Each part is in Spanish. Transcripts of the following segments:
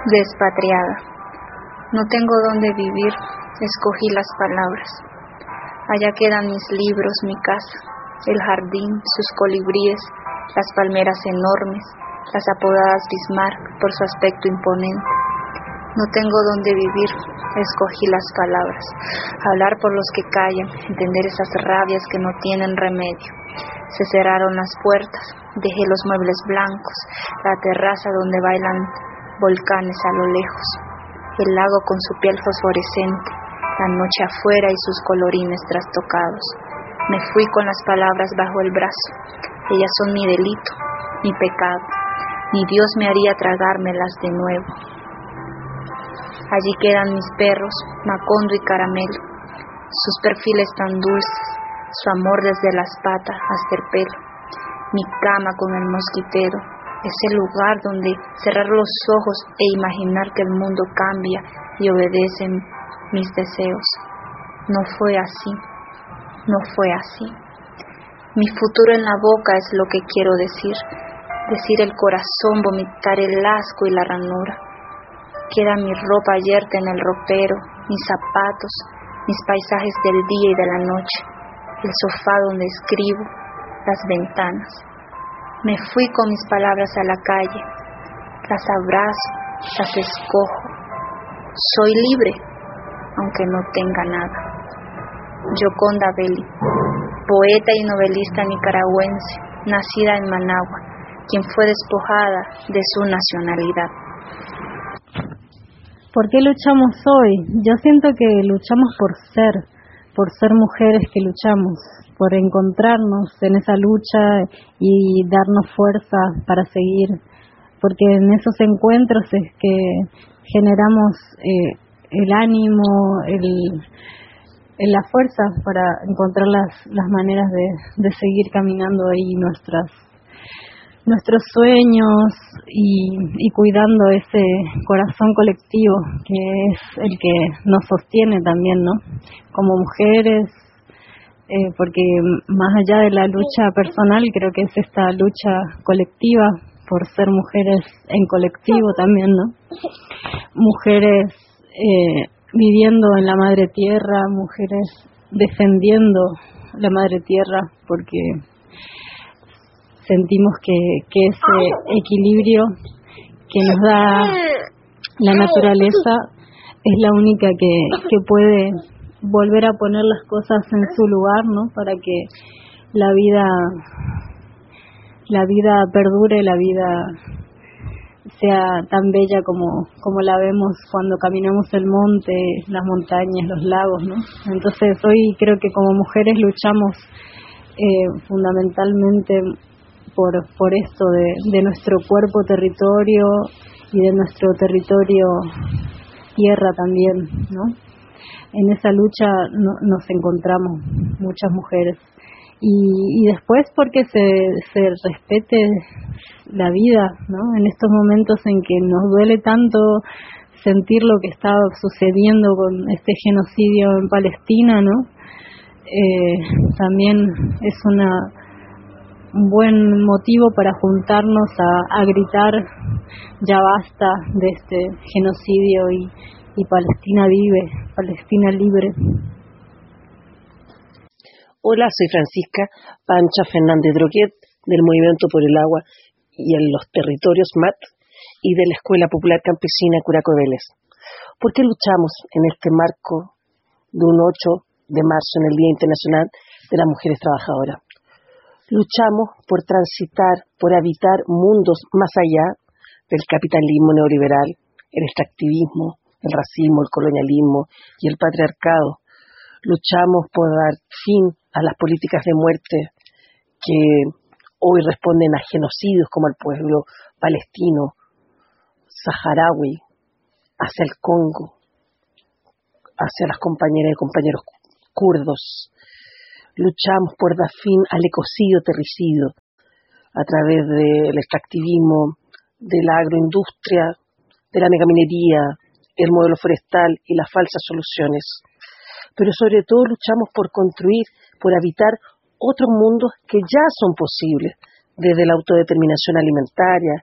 Despatriada. No tengo dónde vivir, escogí las palabras. Allá quedan mis libros, mi casa, el jardín, sus colibríes, las palmeras enormes, las apodadas Bismarck por su aspecto imponente. No tengo dónde vivir, escogí las palabras. Hablar por los que callan, entender esas rabias que no tienen remedio. Se cerraron las puertas, dejé los muebles blancos, la terraza donde bailan volcanes a lo lejos, el lago con su piel fosforescente, la noche afuera y sus colorines trastocados. Me fui con las palabras bajo el brazo. Ellas son mi delito, mi pecado. Ni Dios me haría tragármelas de nuevo. Allí quedan mis perros, Macondo y Caramelo, sus perfiles tan dulces, su amor desde las patas hasta el pelo, mi cama con el mosquitero, ese lugar donde cerrar los ojos e imaginar que el mundo cambia y obedecen mis deseos. No fue así, no fue así. Mi futuro en la boca es lo que quiero decir el corazón, vomitar el asco y la ranura. Queda mi ropa yerta en el ropero, mis zapatos, mis paisajes del día y de la noche, el sofá donde escribo, las ventanas. Me fui con mis palabras a la calle, las abrazo, las escojo. Soy libre, aunque no tenga nada. Gioconda Belli, poeta y novelista nicaragüense, nacida en Managua, quien fue despojada de su nacionalidad. ¿Por qué luchamos hoy? Yo siento que luchamos por ser mujeres que luchamos, por encontrarnos en esa lucha y darnos fuerza para seguir, porque en esos encuentros es que generamos el ánimo, la fuerza para encontrar las maneras de seguir caminando ahí nuestros sueños y cuidando ese corazón colectivo que es el que nos sostiene también, ¿no? Como mujeres, porque más allá de la lucha personal, creo que es esta lucha colectiva por ser mujeres en colectivo también, ¿no? Mujeres viviendo en la madre tierra, mujeres defendiendo la madre tierra, porque sentimos que ese equilibrio que nos da la naturaleza es la única que puede volver a poner las cosas en su lugar, ¿no? Para que la vida perdure, la vida sea tan bella como la vemos cuando caminamos el monte, las montañas, los lagos, ¿no? Entonces hoy creo que como mujeres luchamos fundamentalmente por esto de nuestro cuerpo territorio y de nuestro territorio tierra también, ¿no? En esa lucha nos encontramos muchas mujeres y después porque se respete la vida, ¿no? En estos momentos en que nos duele tanto sentir lo que está sucediendo con este genocidio en Palestina, ¿no? También es un buen motivo para juntarnos a gritar ya basta de este genocidio y Palestina vive, Palestina libre. Hola, soy Francisca Pancha Fernández Droguet del Movimiento por el Agua y en los Territorios MAT y de la Escuela Popular Campesina Curaco Vélez. ¿Por qué luchamos en este marco de un 8 de marzo en el Día Internacional de las Mujeres Trabajadoras? Luchamos por transitar, por habitar mundos más allá del capitalismo neoliberal, el extractivismo, el racismo, el colonialismo y el patriarcado. Luchamos por dar fin a las políticas de muerte que hoy responden a genocidios como el pueblo palestino, saharaui, hacia el Congo, hacia las compañeras y compañeros kurdos. Luchamos por dar fin al ecocidio terricidio a través del extractivismo, de la agroindustria, de la megaminería, el modelo forestal y las falsas soluciones. Pero sobre todo luchamos por construir, por habitar otros mundos que ya son posibles, desde la autodeterminación alimentaria,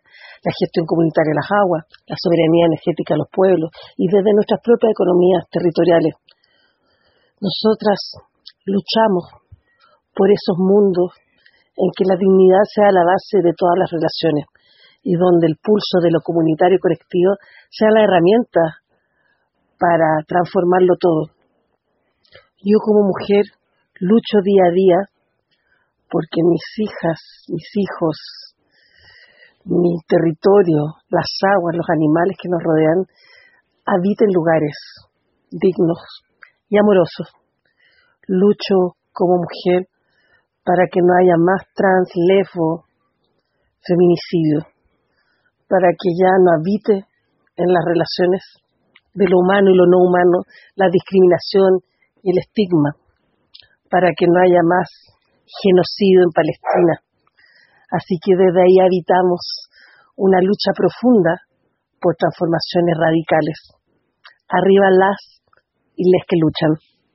la gestión comunitaria de las aguas, la soberanía energética de los pueblos y desde nuestras propias economías territoriales. Nosotras luchamos por esos mundos en que la dignidad sea la base de todas las relaciones y donde el pulso de lo comunitario y colectivo sea la herramienta para transformarlo todo. Yo como mujer lucho día a día porque mis hijas, mis hijos, mi territorio, las aguas, los animales que nos rodean, habiten lugares dignos y amorosos. Lucho como mujer para que no haya más trans, lesbo, feminicidio, para que ya no habite en las relaciones de lo humano y lo no humano la discriminación y el estigma, para que no haya más genocidio en Palestina. Así que desde ahí habitamos una lucha profunda por transformaciones radicales. Arriba las y les que luchan.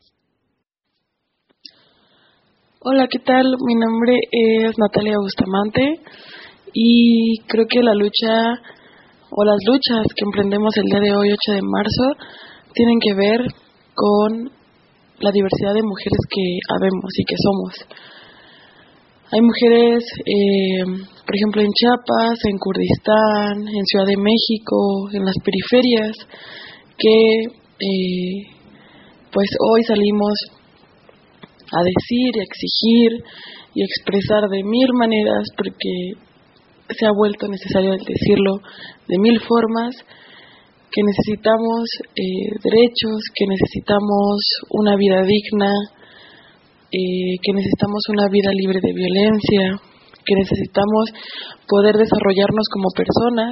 Hola, ¿qué tal? Mi nombre es Natalia Bustamante y creo que la lucha o las luchas que emprendemos el día de hoy, 8 de marzo, tienen que ver con la diversidad de mujeres que habemos y que somos. Hay mujeres, por ejemplo, en Chiapas, en Kurdistán, en Ciudad de México, en las periferias, que pues hoy salimos a decir y a exigir y a expresar de mil maneras, porque se ha vuelto necesario decirlo de mil formas, que necesitamos derechos, que necesitamos una vida digna, que necesitamos una vida libre de violencia, que necesitamos poder desarrollarnos como personas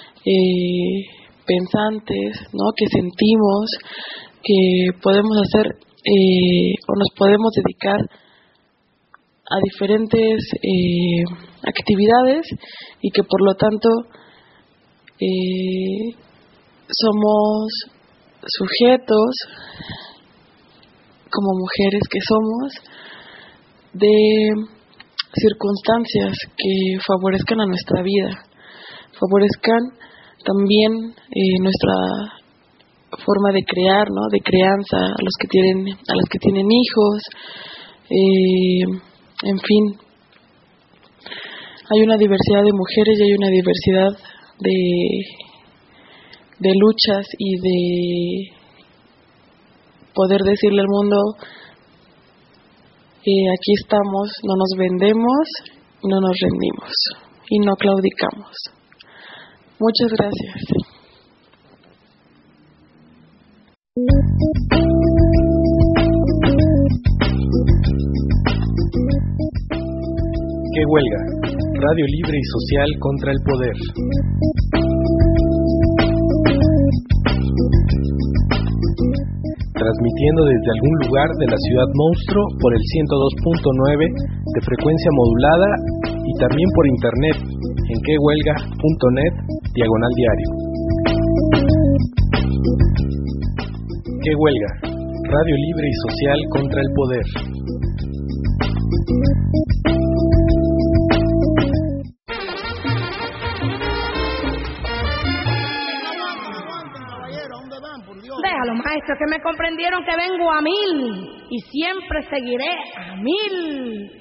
pensantes, ¿no? Que sentimos, que podemos hacer o nos podemos dedicar a diferentes actividades y que por lo tanto somos sujetos como mujeres que somos de circunstancias que favorezcan a nuestra vida, favorezcan también nuestra forma de crear, ¿no? De crianza a las que tienen hijos, en fin, hay una diversidad de mujeres y hay una diversidad de luchas y de poder decirle al mundo aquí estamos, no nos vendemos, no nos rendimos y no claudicamos. Muchas gracias. ¿Qué huelga? Radio libre y social contra el poder. Transmitiendo desde algún lugar de la ciudad monstruo por el 102.9 de frecuencia modulada y también por internet en quehuelga.net/diario. ¿Qué huelga? Radio libre y social contra el poder. Déjalo, maestro, que me comprendieron que vengo a 1000 y siempre seguiré a 1000.